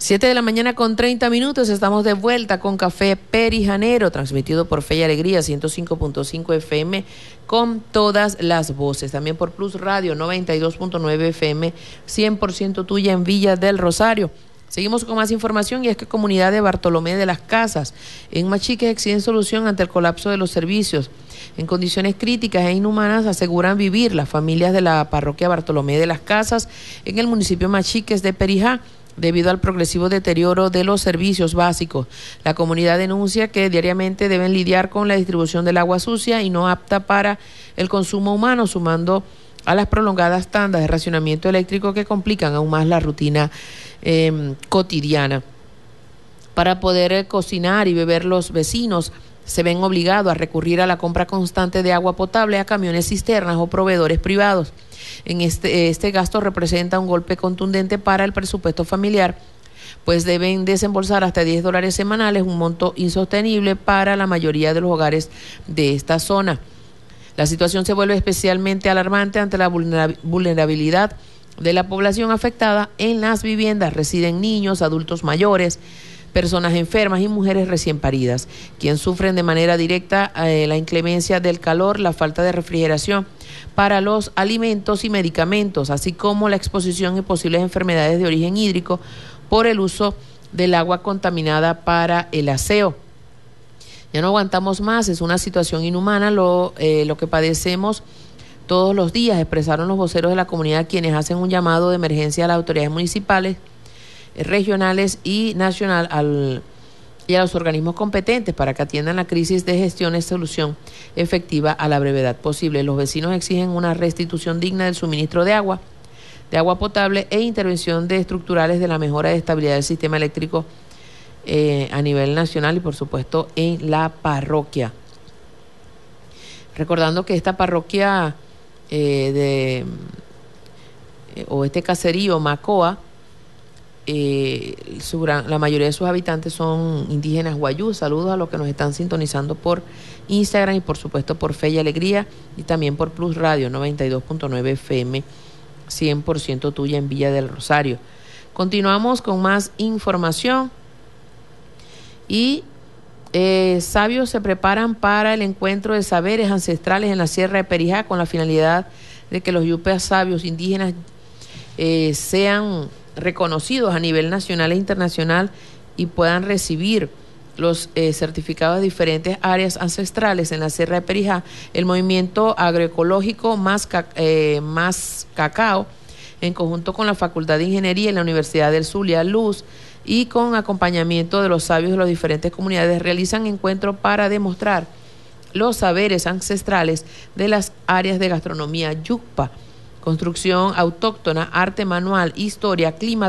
7 de la mañana con 30 minutos, estamos de vuelta con Café Perijanero, transmitido por Fe y Alegría, 105.5 FM, con todas las voces. También por Plus Radio, 92.9 FM, 100% tuya en Villa del Rosario. Seguimos con más información y es que comunidad de Bartolomé de las Casas en Machiques exigen solución ante el colapso de los servicios. En condiciones críticas e inhumanas aseguran vivir las familias de la parroquia Bartolomé de las Casas en el municipio Machiques de Perijá, debido al progresivo deterioro de los servicios básicos. La comunidad denuncia que diariamente deben lidiar con la distribución del agua sucia y no apta para el consumo humano, sumando a las prolongadas tandas de racionamiento eléctrico que complican aún más la rutina cotidiana. Para poder cocinar y beber, los vecinos se ven obligados a recurrir a la compra constante de agua potable a camiones cisternas o proveedores privados. Este gasto representa un golpe contundente para el presupuesto familiar, pues deben desembolsar hasta $10 semanales, un monto insostenible para la mayoría de los hogares de esta zona. La situación se vuelve especialmente alarmante ante la vulnerabilidad de la población afectada. En las viviendas residen niños, adultos mayores, personas enfermas y mujeres recién paridas, quienes sufren de manera directa la inclemencia del calor, la falta de refrigeración para los alimentos y medicamentos, así como la exposición y posibles enfermedades de origen hídrico por el uso del agua contaminada para el aseo. Ya no aguantamos más, es una situación inhumana lo que padecemos todos los días, expresaron los voceros de la comunidad, quienes hacen un llamado de emergencia a las autoridades municipales, regionales y nacional y a los organismos competentes para que atiendan la crisis de gestión y solución efectiva a la brevedad posible. Los vecinos exigen una restitución digna del suministro de agua potable e intervención de estructurales de la mejora de estabilidad del sistema eléctrico a nivel nacional y por supuesto en la parroquia. Recordando que esta parroquia o este caserío Macoa, la mayoría de sus habitantes son indígenas guayú. Saludos a los que nos están sintonizando por Instagram y por supuesto por Fe y Alegría y también por Plus Radio 92.9 FM, 100% tuya en Villa del Rosario. Continuamos con más información y sabios se preparan para el encuentro de saberes ancestrales en la Sierra de Perijá con la finalidad de que los yupes sabios indígenas sean reconocidos a nivel nacional e internacional y puedan recibir los certificados de diferentes áreas ancestrales en la Sierra de Perijá. El movimiento agroecológico Más Cacao, en conjunto con la Facultad de Ingeniería en la Universidad del Zulia Luz y con acompañamiento de los sabios de las diferentes comunidades, realizan encuentros para demostrar los saberes ancestrales de las áreas de gastronomía yucpa, construcción autóctona, arte manual, historia, clima,